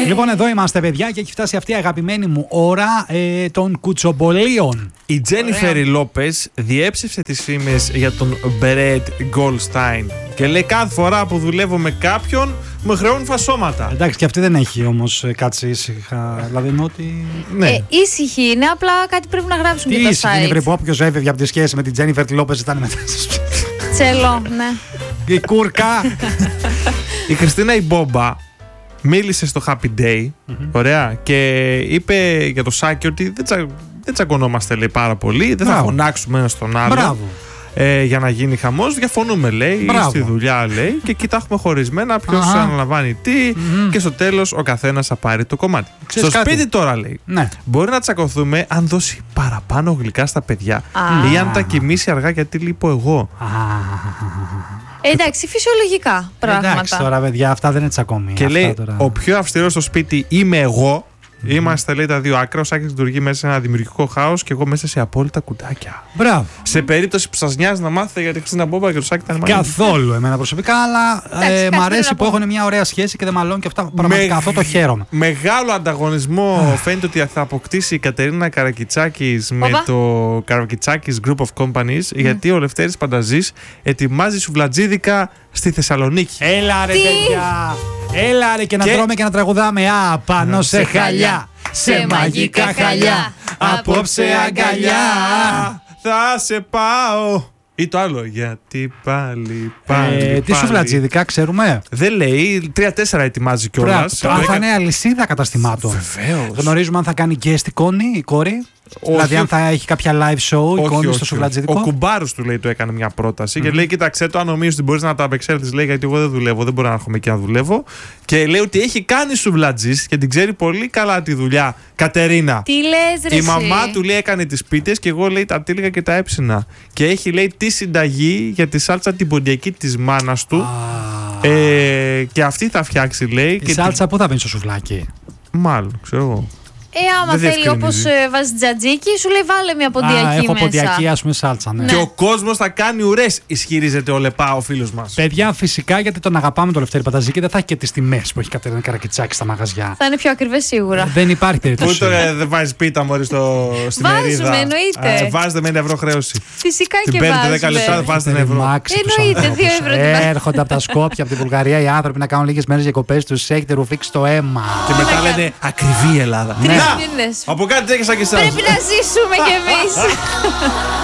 Λοιπόν, εδώ είμαστε, παιδιά, και έχει φτάσει αυτή η αγαπημένη μου ώρα των κουτσομπολίων. Η Τζένιφερ Λόπες διέψευσε τις φήμες για τον Μπρετ Γκόλσταϊν και λέει κάθε φορά που δουλεύω με κάποιον με χρεώνουν φασώματα. Εντάξει, και αυτή δεν έχει όμως κάτσει ήσυχα. Δηλαδή είναι ότι. Ναι. Ήσυχη είναι, απλά κάτι πρέπει να γράψουν και τα site. Ήσυχη είναι, που όποιος έφευγε από τη σχέση με την Τζένιφερ Λόπες ήταν μετά. Τσέλο, ναι. Η κούρκα. Η Χριστίνα η Μπόμπα μίλησε στο Happy Day, ωραία, και είπε για το Σάκη ότι δεν τσακωνόμαστε, λέει, πάρα πολύ, δεν θα φωνάξουμε ένα στον άλλο. Μπράβο. Για να γίνει χαμός, διαφωνούμε, λέει, στη δουλειά, λέει, και εκεί τα έχουμε χωρισμένα, ποιος αναλαμβάνει τι, και στο τέλος ο καθένας θα πάρει το κομμάτι. Στο σπίτι τώρα, λέει, μπορεί να τσακωθούμε αν δώσει παραπάνω γλυκά στα παιδιά ή αν τα κοιμήσει αργά γιατί λείπω εγώ. Εντάξει, φυσιολογικά πράγματα. Εντάξει τώρα, παιδιά, αυτά δεν είναι τσακωμία. Και λέει, τώρα. ο πιο αυστηρός στο σπίτι είμαι εγώ. Είμαστε, λέει, τα δύο άκρα. Ο Σάκης λειτουργεί μέσα σε ένα δημιουργικό χάος και εγώ μέσα σε απόλυτα κουτάκια. Μπράβο. Σε περίπτωση που σας νοιάζει να μάθετε για τη Χριστίνα Μπόμπα και το Σάκη ήταν μάλλον. Καθόλου εμένα προσωπικά, αλλά μ' αρέσει που έχουν μια ωραία σχέση και δεν μαλώνουν και αυτά. Πραγματικά αυτό το χαίρομαι. Μεγάλο ανταγωνισμό φαίνεται ότι θα αποκτήσει η Κατερίνα Καρακιτσάκης με το Καρακιτσάκης Group of Companies, γιατί ο Λευτέρης Πανταζής ετοιμάζει σουβλατζίδικα στη Θεσσαλονίκη. Έλα ρε παιδιά! Έλα ρε, και να τρώμε και να τραγουδάμε. Πάνω σε χαλιά, σε μαγικά χαλιά, απόψε αγκαλιά θα σε πάω. Ή το άλλο, γιατί πάλι. Τι σουβλατζίδικα ξέρουμε? Δεν λέει, 3-4 ετοιμάζει κιόλας. Αν θα είναι αλυσίδα καταστημάτων. Βεβαίως. Γνωρίζουμε αν θα κάνει guest η κόρη. Όχι. Δηλαδή, αν θα έχει κάποια live show, εικόνη στο σουβλατζίδικο. Ο κουμπάρος του, λέει, του έκανε μια πρόταση και λέει: κοίταξε το, αν νομίζεις ότι μπορείς να τα απεξέλθεις, λέει, γιατί εγώ δεν δουλεύω, δεν μπορώ να έρχομαι εκεί να δουλεύω. Και λέει ότι έχει κάνει σουβλατζής και την ξέρει πολύ καλά τη δουλειά. Κατερίνα. Τι λες, ρε? Η μαμά του, λέει, έκανε τις πίτες και εγώ, λέει, τα τύλιγα και τα έψινα. Και έχει, λέει, τη συνταγή για τη σάλτσα την ποντιακή της μάνας του. Και αυτή θα φτιάξει, λέει. Η σάλτσα πού θα μπει στο σουβλάκι? Μάλλον, ξέρω εγώ. Άμα θέλει, όπως βάζει τζατζίκι, σου λέει βάλε μια ποντιακή μέσα. Έχω ποντιακή, ας πούμε, σάλτσα. Ναι. Και ο κόσμος θα κάνει ουρές, ισχυρίζεται ο Λεπά, ο φίλος μας. Παιδιά, φυσικά, γιατί τον αγαπάμε τον Λευτέρη Πανταζή και δεν θα έχει και τις τιμές που έχει Κατερίνα Καρακιτσάκη στα μαγαζιά. Θα είναι πιο ακριβές σίγουρα. Δεν υπάρχει περίπτωση. Πού τώρα δεν βάζει πίτα, μόλις στην μερίδα? Βάζουμε, εννοείται. Βάζετε με 1 ευρώ χρέωση. Φυσικά την και παίρνετε βάζουμε. 10 λεπτά, βάζετε 1 ευρώ. Εννοείται, 2 ευρώ. Έρχονται από τα Σκόπια, από τη Βουλγαρία οι άνθρωποι να κάνουν λίγες μέρες διακοπές τους. Έχετε ρουφήξει το αίμα. Και μετά λένε ακριβή Ελλάδα. Τρεις μήνες. Από κάτι τέτοια σαν και εσάς. Πρέπει να ζήσουμε κι εμείς.